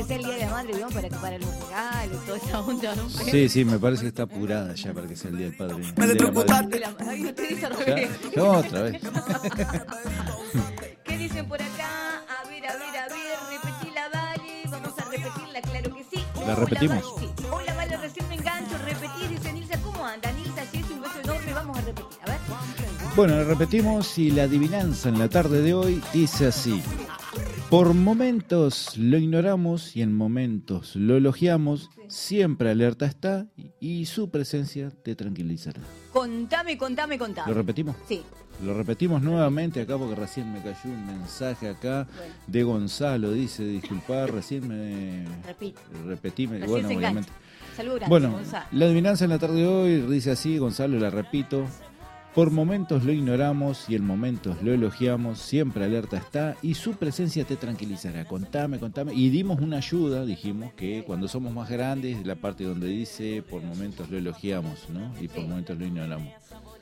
que sea el Día de la Madre, ¿no? Para los regalos, toda esa onda, ¿no? Sí, me parece que está apurada ya para que sea el Día del Padre. Ay, usted dice al revés. Ya, otra vez. ¿Qué dicen por acá? A ver, repetila, Vale. Vamos a repetirla, claro que sí. ¿La repetimos? Vale, sí. Hola, Vale, recién me engancho, repetí, dice Nilsa. ¿Cómo anda? Nilsa, si es un beso enorme, vamos a repetir, a ver. Bueno, repetimos y la adivinanza en la tarde de hoy dice así. Por momentos lo ignoramos y en momentos lo elogiamos, siempre alerta está y su presencia te tranquilizará. Contame. ¿Lo repetimos? Sí. Lo repetimos nuevamente acá porque recién me cayó un mensaje acá de Gonzalo, dice, disculpá, recién me... Repetime, Recién bueno, se obviamente. Salud grande, Bueno, Gonzalo. la adivinanza en la tarde de hoy dice así, Gonzalo, la repito. Por momentos lo ignoramos y en momentos lo elogiamos, siempre alerta está y su presencia te tranquilizará. Contame. Y dimos una ayuda, dijimos que cuando somos más grandes, la parte donde dice por momentos lo elogiamos, ¿no? Y por momentos lo ignoramos.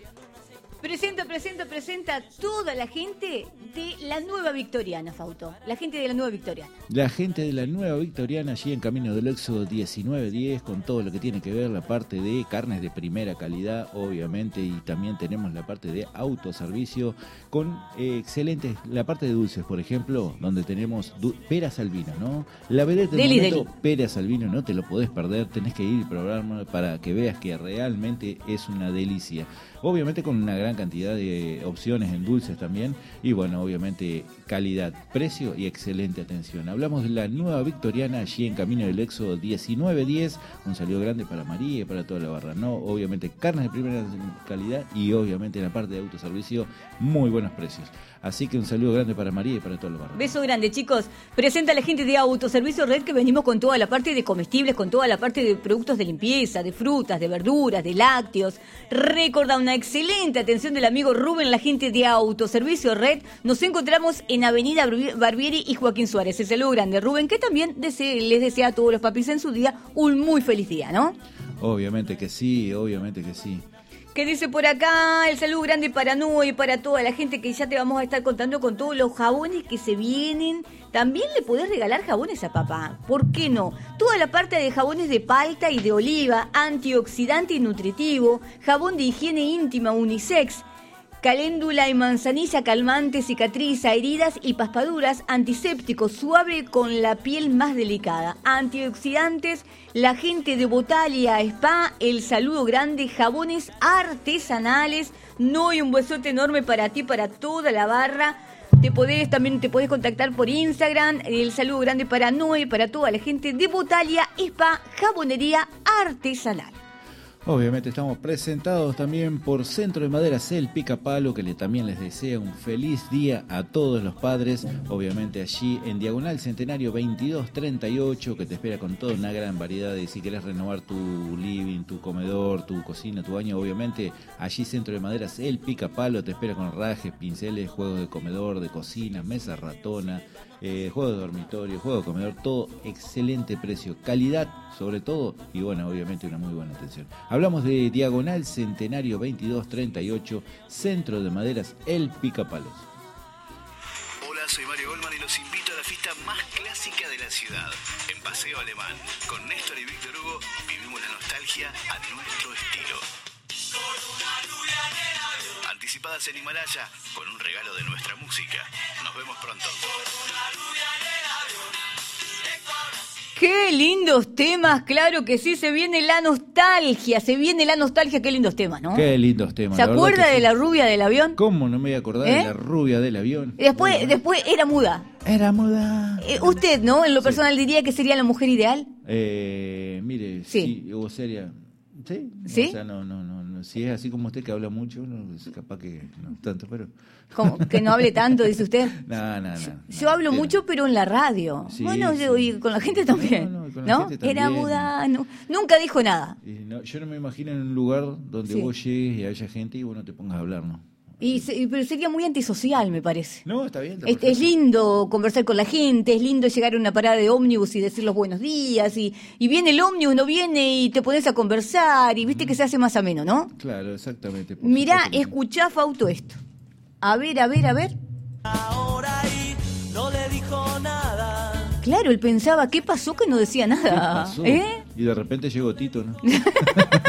Presenta a toda la gente de la Nueva Victoriana, Fausto. La gente de la Nueva Victoriana. La gente de la Nueva Victoriana, allí en Camino del Éxodo 1910, con todo lo que tiene que ver la parte de carnes de primera calidad, obviamente, y también tenemos la parte de autoservicio, con excelentes, la parte de dulces, por ejemplo, donde tenemos peras al vino, ¿no? La vedette del momento, peras al vino, no te lo podés perder, tenés que ir y probarlo para que veas que realmente es una delicia. Obviamente con una gran cantidad de opciones en dulces también y bueno, obviamente calidad, precio y excelente atención. Hablamos de la Nueva Victoriana allí en Camino del Éxodo 1910, un saludo grande para María y para toda la barra, ¿no? Obviamente carnes de primera calidad y obviamente en la parte de autoservicio muy buenos precios. Así que un saludo grande para María y para toda la barra. Beso grande, chicos. Presenta a la gente de Autoservicio Red que venimos con toda la parte de comestibles, con toda la parte de productos de limpieza, de frutas, de verduras, de lácteos. Recuerda una excelente atención del amigo Rubén, la gente de Autoservicio Red. Nos encontramos en Avenida Barbieri y Joaquín Suárez. El saludo grande, Rubén, que también les desea a todos los papis en su día un muy feliz día, ¿no? Obviamente que sí. ¿Qué dice por acá? El saludo grande para Nue y para toda la gente que ya te vamos a estar contando con todos los jabones que se vienen. También le podés regalar jabones a papá. ¿Por qué no? Toda la parte de jabones de palta y de oliva, antioxidante y nutritivo, jabón de higiene íntima unisex, caléndula y manzanilla calmante, cicatriza, heridas y paspaduras, antiséptico, suave con la piel más delicada, antioxidantes, la gente de Botalia Spa, el saludo grande, jabones artesanales, no y un besote enorme para ti, para toda la barra. También te podés contactar por Instagram, el saludo grande para Noé, para toda la gente de Botalia Spa, jabonería artesanal. Obviamente estamos presentados también por Centro de Maderas El Picapalo, que también les desea un feliz día a todos los padres. Obviamente allí en Diagonal Centenario 2238, que te espera con toda una gran variedad de si querés renovar tu living, tu comedor, tu cocina, tu baño. Obviamente allí Centro de Maderas El Picapalo te espera con rajes, pinceles, juegos de comedor, de cocina, mesa ratona, juego de dormitorio, juego de comedor, todo excelente precio, calidad sobre todo y bueno, obviamente una muy buena atención. Hablamos de Diagonal Centenario 2238, Centro de Maderas El Picapalos. Hola, soy Mario Goldman y los invito a la fiesta más clásica de la ciudad, en Paseo Alemán. Con Néstor y Víctor Hugo vivimos la nostalgia a nuestro estilo. Anticipadas en Himalaya, con un regalo de nuestra música. Nos vemos pronto. ¡Qué lindos temas! Claro que sí, se viene la nostalgia, qué lindos temas, ¿no? Qué lindos temas. ¿Se acuerda de la rubia del avión? ¿Cómo no me voy a acordar de la rubia del avión? Y después era muda. Era muda. Usted, ¿no? En lo personal diría que sería la mujer ideal. Mire, sí, o sería... Sí, ¿sí? O sea, no. Si es así como usted que habla mucho, no, capaz que no tanto, pero... ¿Cómo? ¿Que no hable tanto, dice usted? No. Yo hablo mucho, pero en la radio. Sí, bueno, sí. Y con la gente también. Con la gente también. Era muda, nunca dijo nada. Yo no me imagino en un lugar donde vos llegues y haya gente y vos no te pongas a hablar, ¿no? Pero sería muy antisocial, me parece. No, está bien. Es lindo conversar con la gente, es lindo llegar a una parada de ómnibus y decir los buenos días, y viene el ómnibus, no viene y te pones a conversar, y viste que se hace más ameno, ¿no? Claro, exactamente. Mirá, escuchá, Fausto, esto. A ver. Ahora ahí no le dijo nada, Claro, él pensaba, ¿qué pasó que no decía ¿Qué nada? pasó? ¿Eh? Y de repente llegó Tito, ¿no?